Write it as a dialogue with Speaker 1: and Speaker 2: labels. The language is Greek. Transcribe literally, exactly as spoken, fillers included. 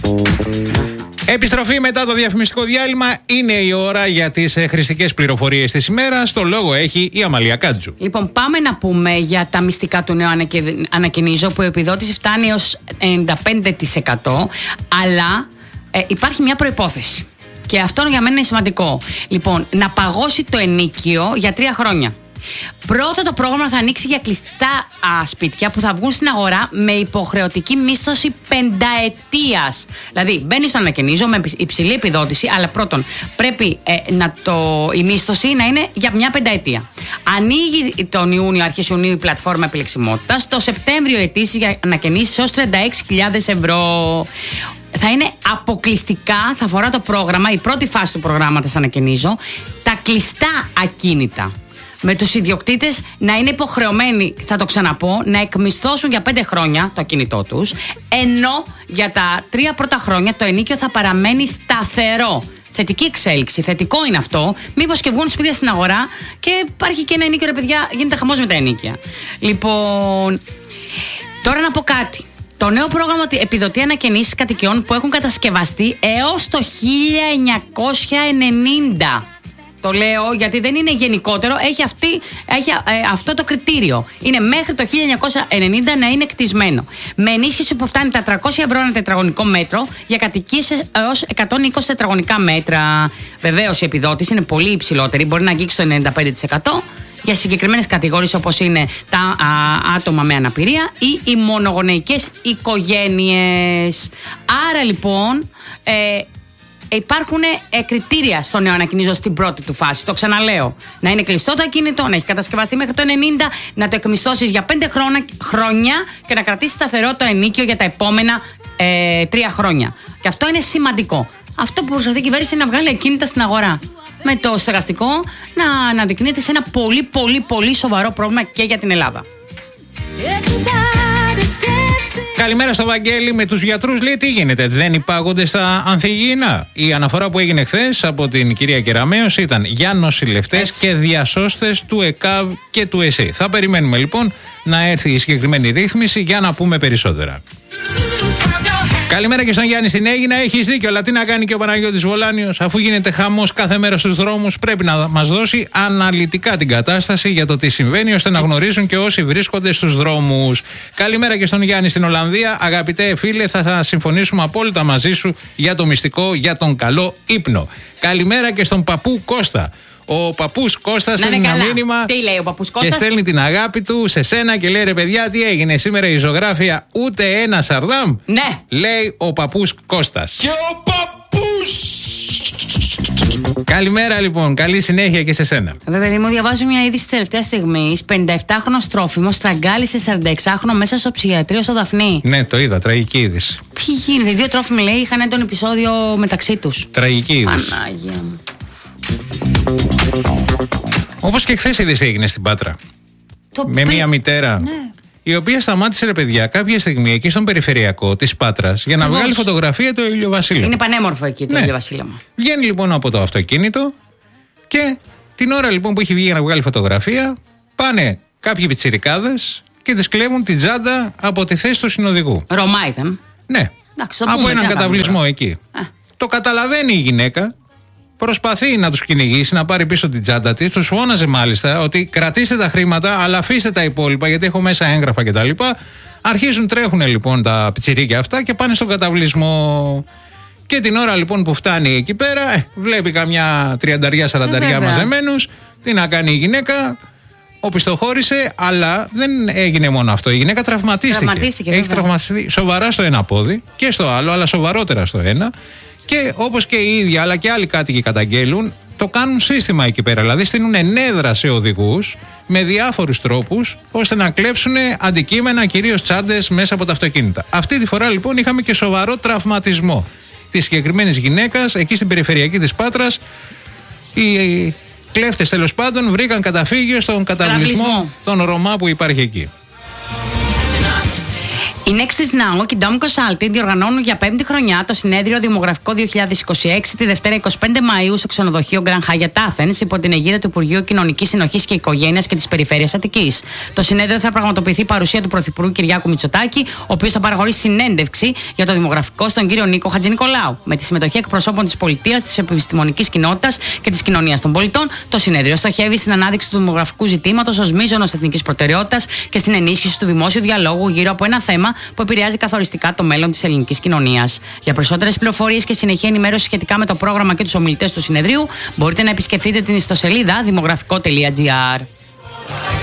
Speaker 1: Επιστροφή μετά το διαφημιστικό διάλειμμα. Είναι η ώρα για τις ε, χρηστικές πληροφορίες της ημέρας. Το λόγο έχει η Αμαλία Κάτζου.
Speaker 2: Λοιπόν, πάμε να πούμε για τα μυστικά του νέου ανακοινίζω, που η επιδότηση φτάνει ως ενενήντα πέντε τοις εκατό, αλλά ε, υπάρχει μια προϋπόθεση. Και αυτό για μένα είναι σημαντικό. Λοιπόν, να παγώσει το ενοίκιο για τρία χρόνια. Πρώτα, το πρόγραμμα θα ανοίξει για κλειστά α, σπίτια που θα βγουν στην αγορά με υποχρεωτική μίσθωση πενταετίας. Δηλαδή, μπαίνει στο ανακοινίζω με υψηλή επιδότηση, αλλά πρώτον, πρέπει ε, να το, η μίσθωση να είναι για μια πενταετία. Ανοίγει τον Ιούνιο, αρχές Ιουνίου, η πλατφόρμα επιλεξιμότητας. Το Σεπτέμβριο, αιτήσεις για ανακαινήσεις έως τριάντα έξι χιλιάδες ευρώ. Θα είναι αποκλειστικά, θα αφορά το πρόγραμμα, η πρώτη φάση του προγράμματος ανακαινίζω, τα κλειστά ακίνητα. Με τους ιδιοκτήτες να είναι υποχρεωμένοι, θα το ξαναπώ, να εκμισθώσουν για πέντε χρόνια το ακίνητό τους, ενώ για τα τρία πρώτα χρόνια το ενοίκιο θα παραμένει σταθερό. Θετική εξέλιξη, θετικό είναι αυτό. Μήπως και βγουν σπίτια στην αγορά και υπάρχει και ένα ενοίκιο, ρε παιδιά, γίνεται χαμός με τα ενοίκια. Λοιπόν, τώρα να πω κάτι. Το νέο πρόγραμμα επιδοτεί ανακαινήσεις κατοικιών που έχουν κατασκευαστεί έως το χίλια εννιακόσια ενενήντα. Το λέω γιατί δεν είναι γενικότερο, έχει, αυτή, έχει ε, αυτό το κριτήριο. Είναι μέχρι το χίλια εννιακόσια ενενήντα να είναι κτισμένο. Με ενίσχυση που φτάνει τα τριακόσια ευρώ ένα τετραγωνικό μέτρο για κατοικίες έως εκατόν είκοσι τετραγωνικά μέτρα. Βεβαίως η επιδότηση είναι πολύ υψηλότερη, μπορεί να αγγίξει το ενενήντα πέντε τοις εκατό για συγκεκριμένες κατηγορίες όπως είναι τα α, άτομα με αναπηρία ή οι μονογονεϊκές οικογένειες. Άρα λοιπόν... Ε, Υπάρχουν ε, κριτήρια στο νέο ανακοινίζω στην πρώτη του φάση. Το ξαναλέω. Να είναι κλειστό το ακίνητο, να έχει κατασκευαστεί μέχρι το ενενήντα, να το εκμισθώσεις για πέντε χρόνια, χρόνια και να κρατήσει σταθερό το ενοίκιο για τα επόμενα ε, τρία χρόνια. Και αυτό είναι σημαντικό. Αυτό που προσπαθεί η κυβέρνηση είναι να βγάλει ακίνητα στην αγορά. Με το στεγαστικό να αναδεικνύεται σε ένα πολύ πολύ πολύ σοβαρό πρόβλημα και για την Ελλάδα.
Speaker 1: Καλημέρα στο Βαγγέλη. Με τους γιατρούς λέει τι γίνεται, δεν υπάγονται στα ανθυγιεινά. Η αναφορά που έγινε χθες από την κυρία Κεραμέως ήταν για νοσηλευτές και διασώστες του ΕΚΑΒ και του ΕΣΕ. Θα περιμένουμε λοιπόν να έρθει η συγκεκριμένη ρύθμιση για να πούμε περισσότερα. Καλημέρα και στον Γιάννη στην Αίγινα. Έχεις δίκιο, αλλά τι να κάνει και ο Παναγιώτης Βολάνιος, αφού γίνεται χαμός κάθε μέρα στους δρόμους, πρέπει να μας δώσει αναλυτικά την κατάσταση για το τι συμβαίνει, ώστε να γνωρίζουν και όσοι βρίσκονται στους δρόμους. Καλημέρα και στον Γιάννη στην Ολλανδία. Αγαπητέ φίλε, θα, θα συμφωνήσουμε απόλυτα μαζί σου για το μυστικό, για τον καλό ύπνο. Καλημέρα και στον παππού Κώστα. Ο παππούς Κώστας στέλνει ένα μήνυμα.
Speaker 2: Τι λέει ο παππούς Κώστας?
Speaker 1: Και στέλνει την αγάπη του σε σένα και λέει ρε παιδιά, τι έγινε σήμερα η ζωγράφια, ούτε ένα σαρδάμ.
Speaker 2: Ναι.
Speaker 1: Λέει ο παππούς Κώστας.
Speaker 3: Και ο παππούς.
Speaker 1: Καλημέρα λοιπόν, καλή συνέχεια και σε σένα.
Speaker 2: Βέβαια, παιδί μου, διαβάζω μια είδηση τη τελευταία στιγμή. πενηνταεπτάχρονος τρόφιμος στραγγάλισε σαρανταεξάχρονο μέσα στο ψυχιατρίο στο Δαφνί.
Speaker 1: Ναι, το είδα, τραγική είδηση.
Speaker 2: Τι γίνεται, δύο τρόφιμοι λέει είχαν έντονο επεισόδιο μεταξύ τους.
Speaker 1: Τραγική είδηση.
Speaker 2: Πανάγια μου.
Speaker 1: Όπως και χθες είδες τι έγινε στην Πάτρα.
Speaker 2: Το
Speaker 1: με
Speaker 2: πι...
Speaker 1: μια μητέρα.
Speaker 2: Ναι.
Speaker 1: Η οποία σταμάτησε ρε παιδιά κάποια στιγμή εκεί στον περιφερειακό της Πάτρας για να
Speaker 2: Πώς?
Speaker 1: βγάλει φωτογραφία το ηλιοβασίλεμα.
Speaker 2: Είναι πανέμορφο εκεί το
Speaker 1: ναι.
Speaker 2: ηλιοβασίλεμα.
Speaker 1: Βγαίνει λοιπόν από το αυτοκίνητο και την ώρα λοιπόν που έχει βγει για να βγάλει φωτογραφία, πάνε κάποιοι πιτσιρικάδες και της κλέβουν την τσάντα από τη θέση του συνοδηγού.
Speaker 2: Ρωμά ήταν.
Speaker 1: Ναι.
Speaker 2: Εντάξει,
Speaker 1: από
Speaker 2: πούμε,
Speaker 1: έναν καταβλισμό εκεί.
Speaker 2: Α.
Speaker 1: Το καταλαβαίνει η γυναίκα. Προσπαθεί να τους κυνηγήσει, να πάρει πίσω την τσάντα της. Τους φώναζε μάλιστα ότι κρατήστε τα χρήματα, αλλά αφήστε τα υπόλοιπα γιατί έχω μέσα έγγραφα κτλ. Αρχίζουν, τρέχουν λοιπόν τα πιτσιρίκια αυτά και πάνε στον καταβλισμό. Και την ώρα λοιπόν που φτάνει εκεί πέρα, ε, βλέπει καμιά τριανταριά, σαρανταριά μαζεμένους. Τι να κάνει η γυναίκα, οπισθοχώρησε, αλλά δεν έγινε μόνο αυτό. Η γυναίκα τραυματίστηκε.
Speaker 2: Τραυματίστηκε
Speaker 1: Έχει
Speaker 2: βέβαια.
Speaker 1: τραυματιστεί σοβαρά στο ένα πόδι και στο άλλο, αλλά σοβαρότερα στο ένα. Και όπως και οι ίδιοι αλλά και άλλοι κάτοικοι καταγγέλουν, το κάνουν σύστημα εκεί πέρα. Δηλαδή στείλουν ενέδρα σε οδηγούς με διάφορους τρόπους ώστε να κλέψουν αντικείμενα, κυρίως τσάντες, μέσα από τα αυτοκίνητα. Αυτή τη φορά λοιπόν είχαμε και σοβαρό τραυματισμό της συγκεκριμένης γυναίκας εκεί στην περιφερειακή της Πάτρας. Οι κλέφτες τέλος πάντων βρήκαν καταφύγιο στον καταβλισμό των Ρωμά που υπάρχει εκεί.
Speaker 2: Η Next Now και η Dom Consulting διοργανώνουν για πέμπτη χρονιά το συνέδριο Δημογραφικό δύο χιλιάδες είκοσι έξι τη Δευτέρα εικοστή πέμπτη Μαΐου στο ξενοδοχείο Grand Hyatt Athens υπό την αιγύδα του Υπουργείου Κοινωνικής Συνοχής και Οικογένειας και της Περιφέρειας Αττικής. Το συνέδριο θα πραγματοποιηθεί παρουσία του Πρωθυπουργού Κυριάκου Μητσοτάκη, ο οποίος θα παραχωρήσει συνέντευξη για το δημογραφικό στον κύριο Νίκο Χατζηνικολάου. Με τη συμμετοχή εκπροσώπων της πολιτείας, της επιστημονικής κοινότητας και της κοινωνίας των πολιτών, το συνέδριο στοχεύει στην ανάδειξη του δημογραφικού ζητήματος ως μείζωνος εθνικής προτεραιότητας και στην ενίσχυση του δημόσιου διαλόγου γύρω από ένα θέμα που επηρεάζει καθοριστικά το μέλλον της ελληνικής κοινωνίας. Για περισσότερες πληροφορίες και συνεχή ενημέρωση σχετικά με το πρόγραμμα και τους ομιλητές του συνεδρίου, μπορείτε να επισκεφτείτε την ιστοσελίδα δημογραφικό τελεία τζι άρ.